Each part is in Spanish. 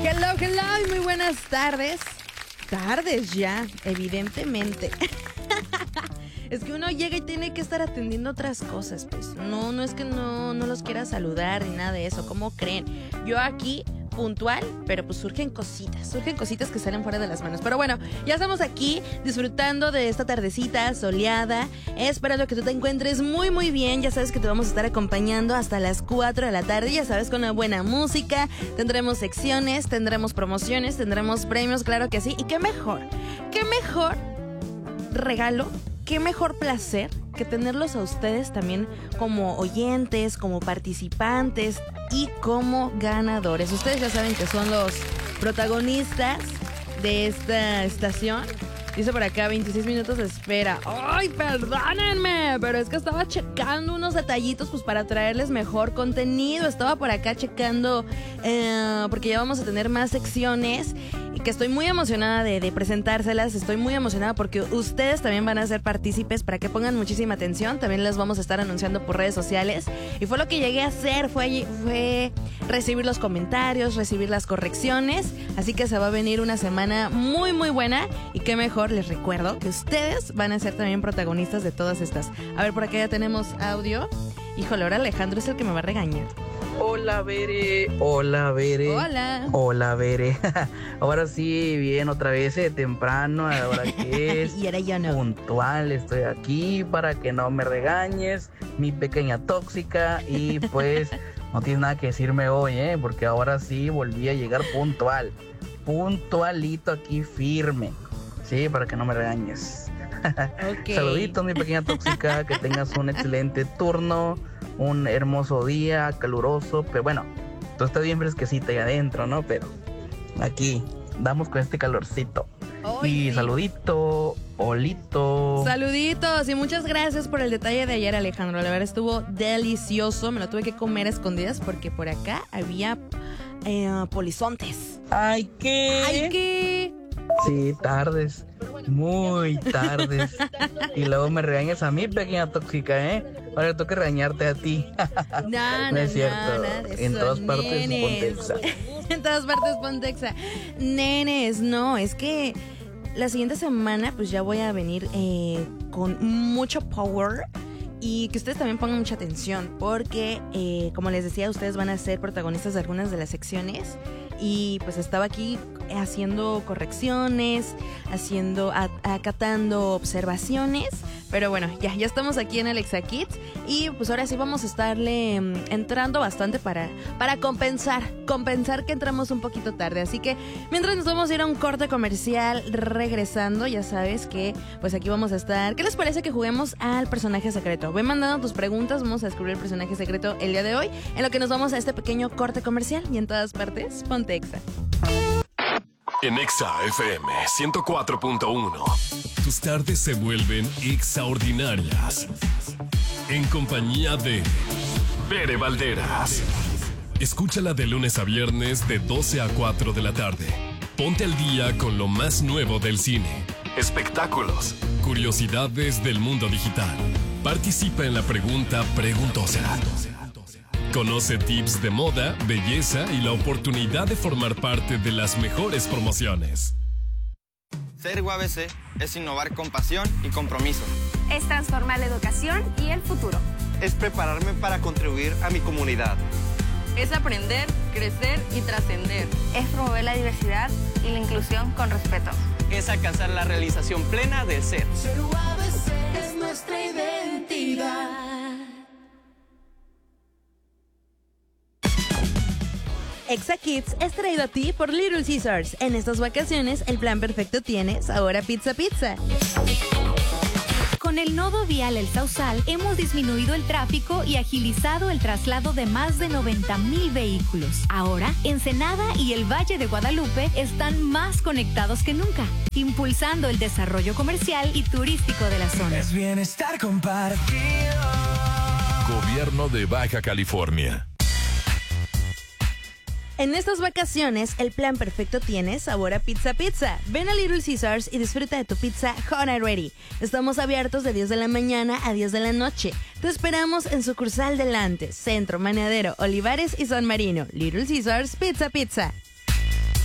Hello, hello y muy buenas tardes. Tardes ya, evidentemente. Es que uno llega y tiene que estar atendiendo otras cosas, pues. No es que no los quiera saludar ni nada de eso. ¿Cómo creen? Yo aquí puntual, pero pues surgen cositas que salen fuera de las manos. Pero bueno, ya estamos aquí disfrutando de esta tardecita soleada, esperando que tú te encuentres muy muy bien. Ya sabes que te vamos a estar acompañando hasta las 4 de la tarde, ya sabes, con una buena música. Tendremos secciones, tendremos promociones, tendremos premios, claro que sí. Y qué mejor regalo, qué mejor placer que tenerlos a ustedes también como oyentes, como participantes y como ganadores. Ustedes ya saben que son los protagonistas de esta estación. Dice por acá 26 minutos de espera. ¡Ay, perdónenme! Pero es que estaba checando unos detallitos pues para traerles mejor contenido. Estaba por acá checando porque ya vamos a tener más secciones y que estoy muy emocionada de presentárselas. Estoy muy emocionada porque ustedes también van a ser partícipes para que pongan muchísima atención. También les vamos a estar anunciando por redes sociales. Y fue lo que llegué a hacer, fue recibir los comentarios, recibir las correcciones. Así que se va a venir una semana muy muy buena y qué mejor. Les recuerdo que ustedes van a ser también protagonistas de todas estas. A ver, por acá ya tenemos audio. Híjole, ahora Alejandro es el que me va a regañar. Hola, Bere. Hola, Bere. Hola. Hola, Bere. Ahora sí, bien, otra vez temprano, ahora que es y era yo no. Puntual, estoy aquí para que no me regañes, mi pequeña tóxica. Y pues no tienes nada que decirme hoy, porque ahora sí volví a llegar puntual. Puntualito aquí, firme. Sí, para que no me regañes. Okay. Saluditos, mi pequeña tóxica. Que tengas un excelente turno, un hermoso día, caluroso. Pero bueno, tú estás bien fresquecita ahí adentro, ¿no? Pero aquí damos con este calorcito. Oye. Y saludito, olito. Saluditos y muchas gracias por el detalle de ayer, Alejandro. La verdad estuvo delicioso. Me lo tuve que comer a escondidas porque por acá había polizontes. ¡Ay, qué! Sí, tardes, muy tardes. Y luego me regañas a mí, pequeña tóxica, Ahora tengo que regañarte a ti. No es cierto. Nada de eso, en todas partes Pontexa. En todas partes Pontexa. Nenes, no, es que la siguiente semana pues ya voy a venir con mucho power. Y que ustedes también pongan mucha atención porque, como les decía, ustedes van a ser protagonistas de algunas de las secciones. Y pues estaba aquí haciendo correcciones, acatando observaciones. Pero bueno, ya estamos aquí en Alexa Kids. Y pues ahora sí vamos a estarle entrando bastante para compensar que entramos un poquito tarde. Así que mientras nos vamos a ir a un corte comercial, regresando, ya sabes que pues aquí vamos a estar. ¿Qué les parece que juguemos al personaje secreto? Ve mandando tus preguntas, vamos a descubrir el personaje secreto el día de hoy, en lo que nos vamos a este pequeño corte comercial. Y en todas partes, ponte Exa. En Exa FM 104.1 tus tardes se vuelven extraordinarias en compañía de Bere Valderas. Escúchala de lunes a viernes de 12 a 4 de la tarde. Ponte al día con lo más nuevo del cine, espectáculos, curiosidades del mundo digital. Participa en la pregunta preguntosa. Conoce tips de moda, belleza y la oportunidad de formar parte de las mejores promociones. Ser UABC es innovar con pasión y compromiso. Es transformar la educación y el futuro. Es prepararme para contribuir a mi comunidad. Es aprender, crecer y trascender. Es promover la diversidad y la inclusión con respeto. Es alcanzar la realización plena del ser. Ser UABC es nuestra identidad. Exa Kids es traído a ti por Little Caesars. En estas vacaciones, el plan perfecto tiene sabor a pizza. Con el nodo vial El Sausal hemos disminuido el tráfico y agilizado el traslado de más de 90,000 vehículos. Ahora, Ensenada y el Valle de Guadalupe están más conectados que nunca, impulsando el desarrollo comercial y turístico de la zona. Es bienestar compartido. Gobierno de Baja California. En estas vacaciones, el plan perfecto tiene sabor a pizza. Ven a Little Caesars y disfruta de tu pizza hot and ready. Estamos abiertos de 10 de la mañana a 10 de la noche. Te esperamos en sucursal Delante, Centro, Maneadero, Olivares y San Marino. Little Caesars Pizza.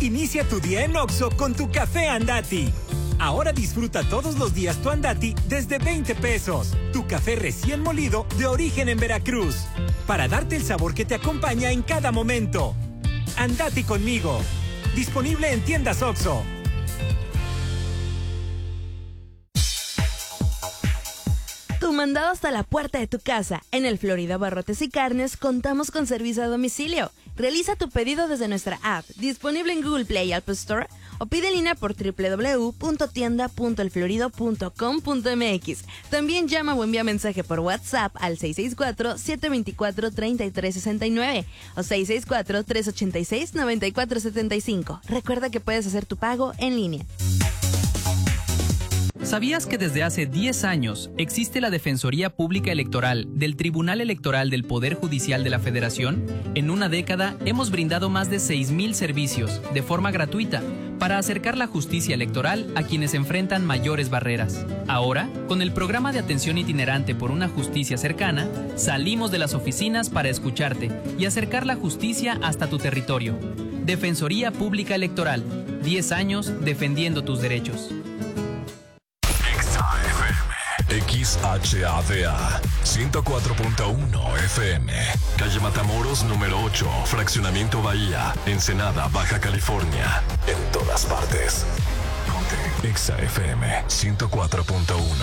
Inicia tu día en Oxxo con tu café Andati. Ahora disfruta todos los días tu Andati desde 20 pesos. Tu café recién molido de origen en Veracruz. Para darte el sabor que te acompaña en cada momento. Andati conmigo. Disponible en tiendas Oxxo. Tu mandado hasta la puerta de tu casa. En el Florida Barrotes y Carnes contamos con servicio a domicilio. Realiza tu pedido desde nuestra app, disponible en Google Play y App Store, o pide en línea por www.tienda.elflorido.com.mx. También llama o envía mensaje por WhatsApp al 664-724-3369 o 664-386-9475. Recuerda que puedes hacer tu pago en línea. ¿Sabías que desde hace 10 años existe la Defensoría Pública Electoral del Tribunal Electoral del Poder Judicial de la Federación? En una década hemos brindado más de 6,000 servicios de forma gratuita para acercar la justicia electoral a quienes enfrentan mayores barreras. Ahora, con el programa de atención itinerante por una justicia cercana, salimos de las oficinas para escucharte y acercar la justicia hasta tu territorio. Defensoría Pública Electoral, 10 años defendiendo tus derechos. XHADA 104.1 FM, calle Matamoros número 8, fraccionamiento Bahía, Ensenada, Baja California. En todas partes. Ponte XFM 104.1.